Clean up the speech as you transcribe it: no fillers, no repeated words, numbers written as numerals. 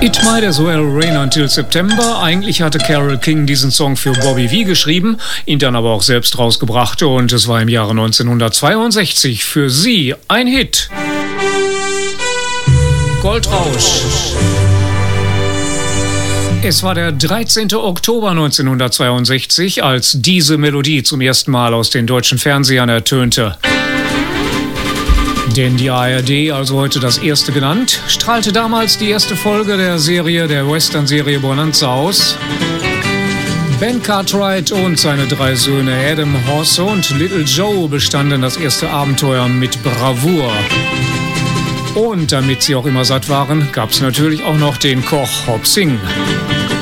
It Might As Well Rain Until September. Eigentlich hatte Carole King diesen Song für Bobby Vee geschrieben, ihn dann aber auch selbst rausgebracht und es war im Jahre 1962 für sie ein Hit. Goldrausch. Es war der 13. Oktober 1962, als diese Melodie zum ersten Mal aus den deutschen Fernsehern ertönte. Denn die ARD, also heute das erste genannt, strahlte damals die erste Folge der Western-Serie Bonanza aus. Ben Cartwright und seine 3 Söhne Adam, Hoss und Little Joe bestanden das erste Abenteuer mit Bravour. Und damit sie auch immer satt waren, gab es natürlich auch noch den Koch Hop Sing.